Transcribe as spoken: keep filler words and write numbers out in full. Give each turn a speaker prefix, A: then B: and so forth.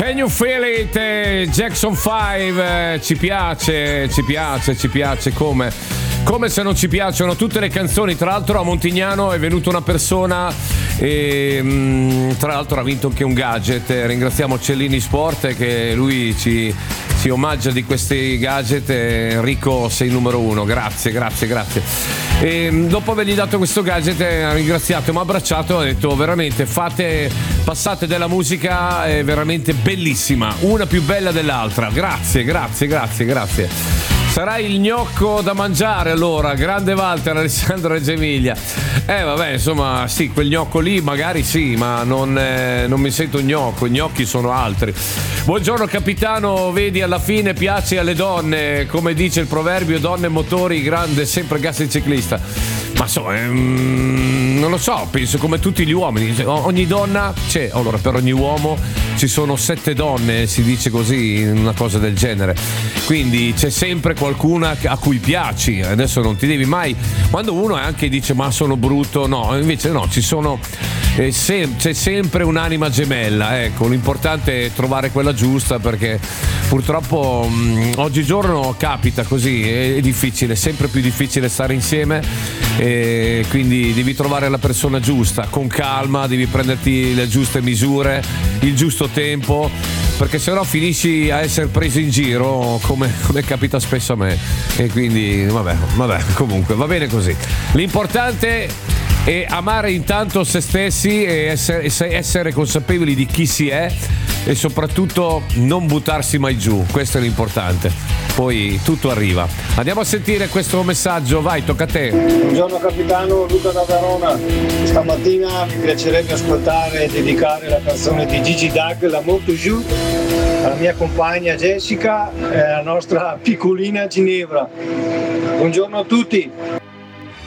A: Can you feel it? eh, Jackson five, eh, ci piace, ci piace, ci piace come? Come se non ci piacciono tutte le canzoni. Tra l'altro a Montignano è venuta una persona e mh, tra l'altro ha vinto anche un gadget. Ringraziamo Cellini Sport che lui ci, ci omaggia di questi gadget. Enrico sei il numero uno, grazie, grazie, grazie. E dopo avergli dato questo gadget ha ringraziato, mi ha abbracciato e ha detto veramente fate, passate della musica è veramente bellissima, una più bella dell'altra. Grazie, grazie, grazie, grazie. Sarà il gnocco da mangiare allora, grande Walter, Alessandro Reggio Emilia. Eh vabbè, insomma, sì, quel gnocco lì magari sì, ma non, eh, non mi sento gnocco, i gnocchi sono altri. Buongiorno capitano, vedi alla fine piace alle donne, come dice il proverbio, donne motori, grande, sempre gas il ciclista. Ma insomma, ehm, non lo so, penso come tutti gli uomini, ogni donna c'è, allora per ogni uomo ci sono sette donne, si dice così, una cosa del genere. Quindi c'è sempre qualcuna a cui piaci, adesso non ti devi mai, quando uno anche dice ma sono brutto, no, invece no, ci sono, eh, se, c'è sempre un'anima gemella, ecco, l'importante è trovare quella giusta, perché purtroppo mh, oggigiorno capita così, è, è difficile, è sempre più difficile stare insieme, e quindi devi trovare la persona giusta, con calma, devi prenderti le giuste misure, il giusto tempo, perché sennò finisci a essere preso in giro come, come capita spesso a me, e quindi vabbè, vabbè, comunque va bene così. L'importante è amare intanto se stessi e essere, essere consapevoli di chi si è e soprattutto non buttarsi mai giù, questo è l'importante, poi tutto arriva. Andiamo a sentire questo messaggio, vai, tocca a te.
B: Buongiorno capitano, Luca da Verona. Stamattina mi piacerebbe ascoltare e dedicare la canzone di Gigi Dag, L'amour toujours, alla mia compagna Jessica e alla nostra piccolina Ginevra. Buongiorno a tutti.